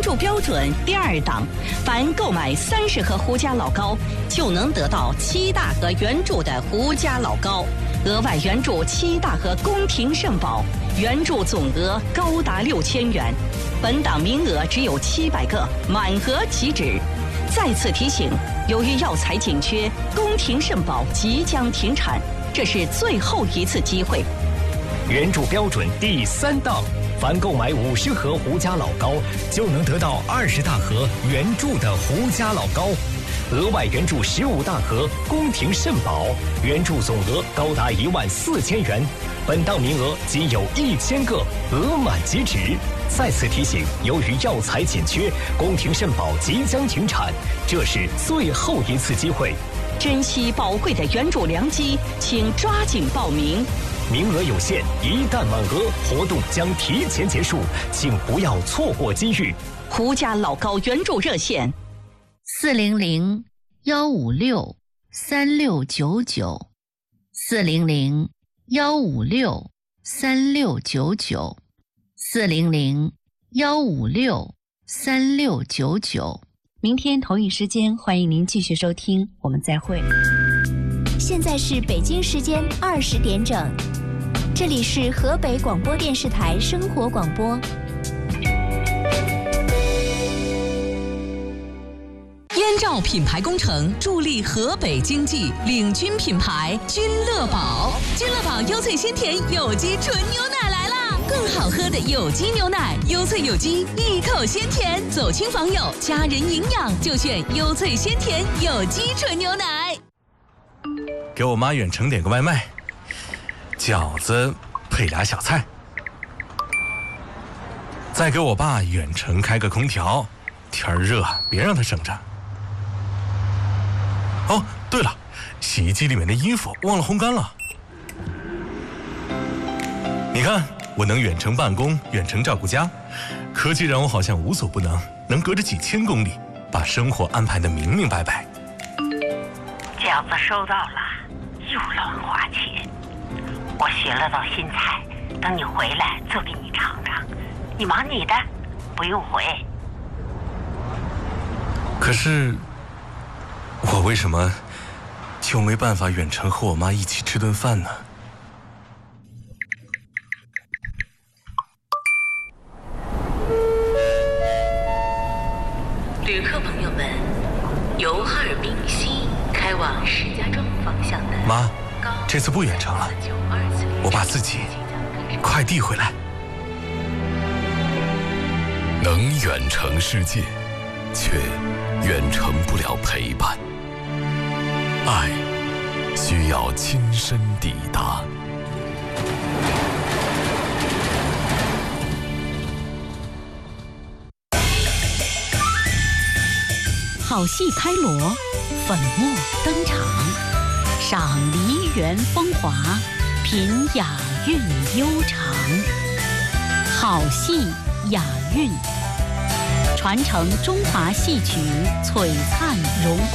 助标准第2档，凡购买30盒胡家老高，就能得到7大盒原著的胡家老高，额外援助7大盒宫廷圣宝，援助总额高达6000元。本档名额只有700个，满额即止。再次提醒，由于药材紧缺，宫廷圣宝即将停产，这是最后一次机会。 援助标准第3档，凡购买50盒胡家老高，就能得到20大盒原著的胡家老高，额外援助15大盒宫廷圣宝，援助总额高达14000元。本档名额仅有1000个，额满即止。再次提醒，由于药材紧缺，宫廷圣宝即将停产，这是最后一次机会。 珍惜宝贵的援助良机，请抓紧报名。 名额有限，一旦满额，活动将提前结束，请不要错过机遇。 胡家老高援助热线 400-156-3699 400-156-3699 400-156-3699。 明天同一时间，欢迎您继续收听，我们再会。 现在是北京时间20点整，这里是河北广播电视台生活广播。 燕赵品牌工程助力河北经济，领军品牌君乐宝。君乐宝优萃鲜甜有机纯牛奶来啦！更好喝的有机牛奶，优萃有机，一口鲜甜，走亲访友，家人营养就选优萃鲜甜有机纯牛奶。 给我妈远程点个外卖，饺子配俩小菜。再给我爸远程开个空调，天热别让他省着。哦，对了，洗衣机里面的衣服忘了烘干了。你看，我能远程办公，远程照顾家，科技让我好像无所不能，能隔着几千公里把生活安排得明明白白。 饺子收到了，又乱花钱。我学了道新菜，等你回来做给你尝尝。你忙你的，不用回。 可是我为什么就没办法远程和我妈一起吃顿饭呢？ 旅客朋友们，由哈尔滨西开往石家庄方向的妈，这次不远程了，我把自己快递回来。 能远程世界，却远程不了陪伴。爱需要亲身抵达。 好戏开锣，粉墨登场，赏梨园风华，品雅韵悠长。好戏雅韵，传承中华戏曲璀璨荣光。